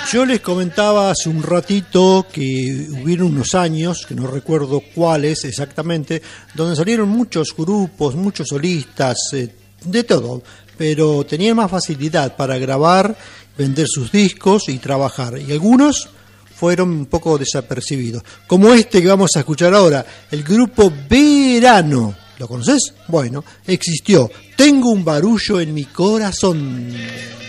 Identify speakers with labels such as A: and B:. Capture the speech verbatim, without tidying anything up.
A: Yo les comentaba hace un ratito que hubieron unos años, que no recuerdo cuáles exactamente, donde salieron muchos grupos, muchos solistas, eh, de todo, pero tenían más facilidad para grabar, vender sus discos y trabajar. Y algunos fueron un poco desapercibidos, como este que vamos a escuchar ahora, el grupo Verano. ¿Lo conoces? Bueno, existió. Tengo un barullo en mi corazón.